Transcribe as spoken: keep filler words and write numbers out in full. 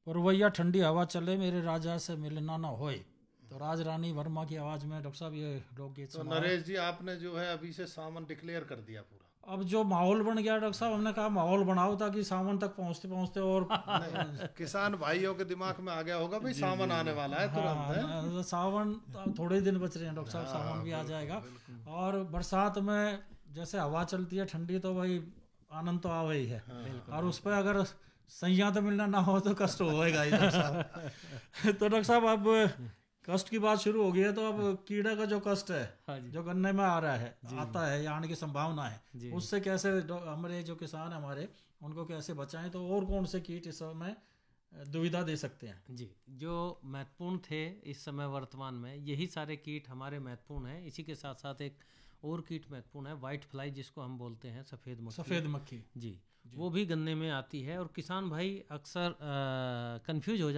और वैया ठंडी हवा चले मेरे राजा से मिलना ना होए, तो राज रानी वर्मा की आवाज में डॉक्टर साहब ये लोकगीत तो सुना है। नरेश जी आपने जो है अभी से सावन डिक्लेयर कर दिया पूरा। अब जो माहौल बन गया डॉक्टर साहब, हमने कहा माहौल बनाओ ताकि सावन तक पहुंचते पहुंचते और नहीं, किसान भाइयों के दिमाग में आ गया होगा भाई सावन आने वाला है तुरंत है। हाँ न- सावन तो अब थोड़े ही दिन बच रहे हैं डॉक्टर साहब, हाँ सावन भी आ बिल्कुल जाएगा। बिल्कुल। और बरसात में जैसे हवा चलती है ठंडी, तो भाई आनंद तो आवे ही है। और उस पर अगर सैया तो मिलना ना हो तो कष्ट होएगा ही डॉक्टर साहब। तो डॉक्टर साहब अब कष्ट की बात शुरू हो गई है, तो अब कीड़ा का जो कष्ट है, हाँ जी जो गन्ने में आ रहा है, आता है या आने की संभावना जी। है, उससे कैसे डॉ- हमारे जो किसान है हमारे, उनको कैसे बचाएं, तो और कौन से कीट इस समय दुविधा दे सकते हैं? जी, जो महत्वपूर्ण थे इस समय वर्तमान में यही सारे कीट हमारे महत्वपूर्ण हैं। इसी के साथ साथ एक और कीट महत्वपूर्ण है, वाइट फ्लाई जिसको हम बोलते हैं, सफ़ेद मक्खी। सफेद मक्खी जी, वो भी गन्ने में आती है और किसान भाई अक्सर कंफ्यूज हो